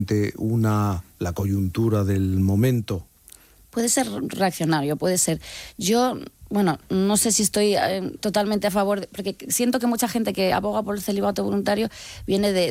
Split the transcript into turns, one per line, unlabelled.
de la coyuntura del momento?
Puede ser reaccionario, puede ser. Yo, bueno, no sé si estoy totalmente a favor, porque siento que mucha gente que aboga por el celibato voluntario viene de